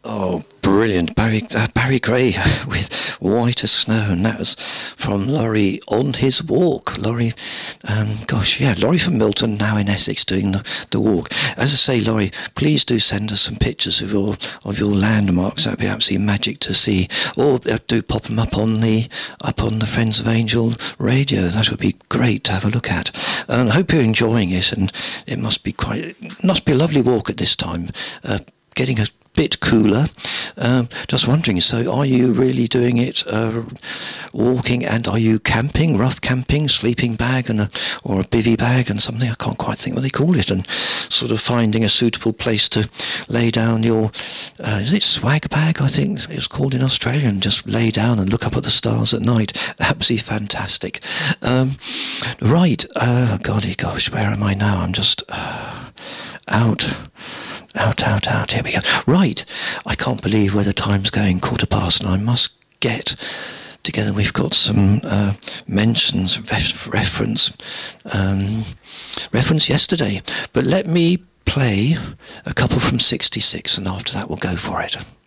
Oh, brilliant. Barry Gray with White as Snow, and that was from Laurie on his walk. Laurie, Laurie from Milton, now in Essex, doing the walk. As I say, Laurie, please do send us some pictures of your landmarks. That'd be absolutely magic to see. Or do pop them up on the Friends of Angel radio. That would be great to have a look at. And I hope you're enjoying it, and it must be a lovely walk at this time. Getting a bit cooler. Just wondering, so are you really doing it walking, and are you camping, rough camping, sleeping bag or a bivvy bag and something, I can't quite think what they call it, and sort of finding a suitable place to lay down your is it swag bag, I think it's called in Australia, and just lay down and look up at the stars at night. Absolutely fantastic. Right, golly gosh, where am I now? I'm just out. Here we go. Right, I can't believe where the time's going. 9:15. I must get together. We've got some mentions, reference yesterday. But let me play a couple from '66, and after that we'll go for it.